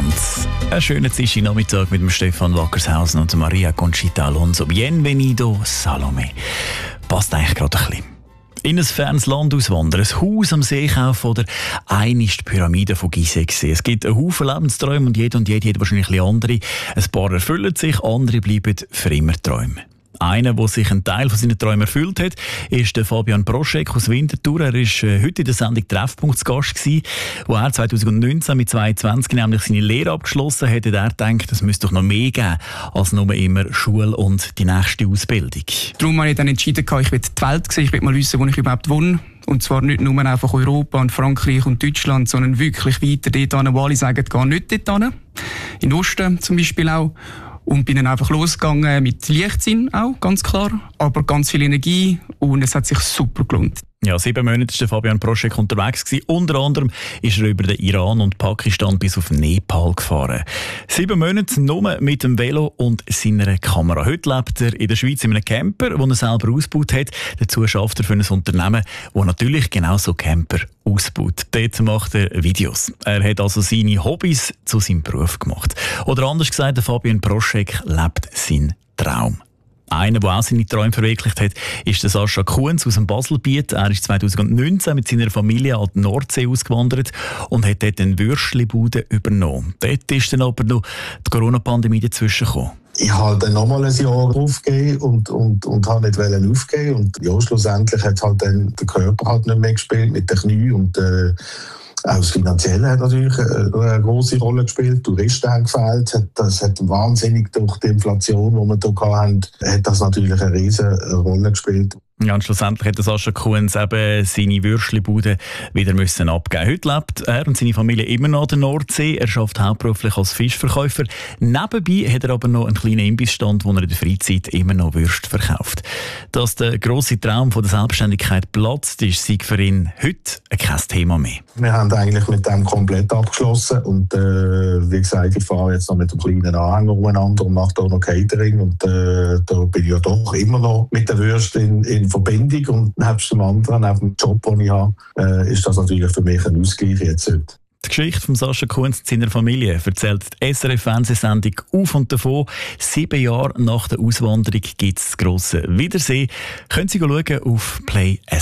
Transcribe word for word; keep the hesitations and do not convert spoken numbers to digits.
miteinander. Einen schönen Nachmittag mit dem Stefan Wackershausen und Maria Conchita Alonso. Bienvenido, Salome. Passt eigentlich gerade ein bisschen. In ein fernes Land auswandern, ein Haus am See kaufen oder eine ist die Pyramide von Gizeh sehen. Es gibt einen Haufen Lebensträume und jeder und jede hat wahrscheinlich ein bisschen andere. Ein paar erfüllen sich, andere bleiben für immer Träume. Einer, der sich einen Teil von seinen Träumen erfüllt hat, ist der Fabian Proschek aus Winterthur. Er war heute in der Sendung Treffpunkt zu Gast gewesen, wo er zwanzig neunzehn mit zweiundzwanzig nämlich seine Lehre abgeschlossen hat. Er denkt, es müsste doch noch mehr geben als nur immer Schule und die nächste Ausbildung. Darum habe ich dann entschieden, ich will die Welt sehen, ich will mal wissen, wo ich überhaupt wohne. Und zwar nicht nur einfach Europa und Frankreich und Deutschland, sondern wirklich weiter dort hin, wo alle sagen, geh nicht dort hin. In den Osten zum Beispiel auch. Und bin dann einfach losgegangen mit Leichtsinn auch, ganz klar. Aber ganz viel Energie und es hat sich super gelohnt. Ja, sieben Monate war Fabian Proschek unterwegs gewesen. Unter anderem ist er über den Iran und Pakistan bis auf Nepal gefahren. Sieben Monate nur mit dem Velo und seiner Kamera. Heute lebt er in der Schweiz in einem Camper, den er selber ausgebaut hat. Dazu schafft er für ein Unternehmen, das natürlich genau so Camper ausbaut. Dort macht er Videos. Er hat also seine Hobbys zu seinem Beruf gemacht. Oder anders gesagt, der Fabian Proschek lebt seinen Traum. Einer, der auch seine Träume verwirklicht hat, ist der Sascha Kunz aus dem Baselbiet. Er ist zwanzig neunzehn mit seiner Familie an die Nordsee ausgewandert und hat dort eine Würstchenbude übernommen. Dort ist dann aber noch die Corona-Pandemie dazwischen gekommen. Ich wollte dann nochmal ein Jahr aufgeben und, und, und habe nicht aufgeben. Und ja, schlussendlich hat halt dann der Körper halt nicht mehr gespielt mit den Knien und äh, auch das Finanzielle hat natürlich eine große Rolle gespielt. Touristen haben gefehlt. Das hat wahnsinnig durch die Inflation, die wir hier hatten, hat das natürlich eine riesige Rolle gespielt. Ja, und schlussendlich hat Sascha Kunz eben seine Würstchenbude wieder müssen abgeben. Heute lebt er und seine Familie immer noch an der Nordsee. Er arbeitet hauptberuflich als Fischverkäufer. Nebenbei hat er aber noch einen kleinen Imbissstand, wo er in der Freizeit immer noch Würste verkauft. Dass der grosse Traum von der Selbstständigkeit platzt, ist sei für ihn heute kein Thema mehr. Wir haben eigentlich mit dem komplett abgeschlossen und äh, wie gesagt, ich fahre jetzt noch mit einem kleinen Anhänger umeinander und mache da noch Catering und äh, da bin ich ja doch immer noch mit der Würste in, in Verbindung und nebst dem anderen, neben dem Job, den ich habe, äh, ist das natürlich für mich ein Ausgleich jetzt heute. Die Geschichte von Sascha Kunz und seiner Familie erzählt die S R F-Fernsehsendung «Auf und davon». Sieben Jahre nach der Auswanderung gibt es das grosse Wiedersehen. Können Sie schauen auf Play S R F.